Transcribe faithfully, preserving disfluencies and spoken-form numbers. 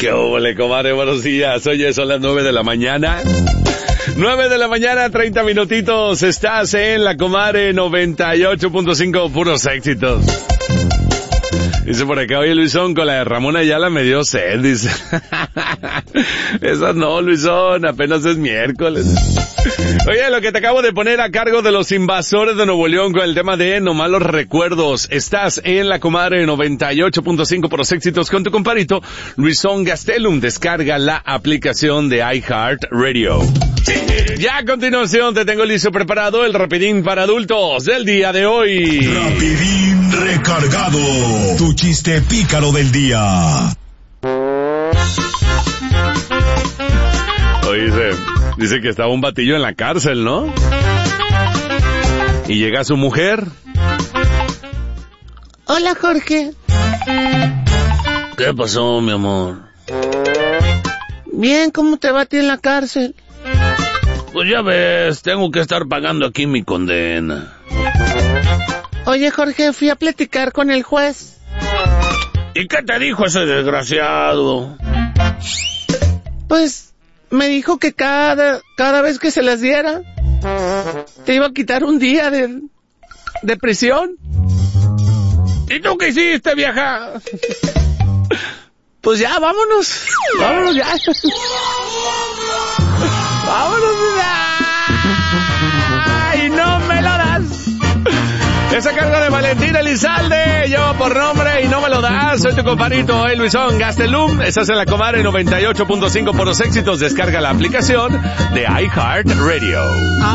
¿Qué óvole, comadre? Buenos días. Oye, son las nueve de la mañana. nueve de la mañana, treinta minutitos. Estás en la comadre noventa y ocho punto cinco, puros éxitos. Dice por acá, oye, Luisón, con la de Ramón Ayala me dio sed, dice. Esa no, Luisón, apenas es miércoles. Oye, lo que te acabo de poner a cargo de los invasores de Nuevo León con el tema de No Malos Recuerdos. Estás en la comadre noventa y ocho punto cinco, puros éxitos, con tu comparito, Luisón Gastelum. Descarga la aplicación de iHeartRadio. Ya a continuación te tengo listo preparado el rapidín para adultos del día de hoy. Rapidín recargado. Tu chiste pícaro del día. Oye, dice, dice que estaba un batillo en la cárcel, ¿no? Y llega su mujer. Hola, Jorge. ¿Qué pasó, mi amor? Bien, ¿cómo te va a ti en la cárcel? Pues ya ves, tengo que estar pagando aquí mi condena. Oye, Jorge, fui a platicar con el juez. ¿Y qué te dijo ese desgraciado? Pues me dijo que cada cada vez que se las diera te iba a quitar un día de, de prisión. ¿Y tú qué hiciste, vieja? Pues ya, vámonos. Vámonos ya. Vámonos ya. ¡Ay, no me lo das! Esa carga de Valentín Elizalde, yo por nombre y no me lo das. Soy tu comparito, el Luisón Gastelum. Estás en la comadre noventa y ocho punto cinco, por los éxitos. Descarga la aplicación de iHeartRadio.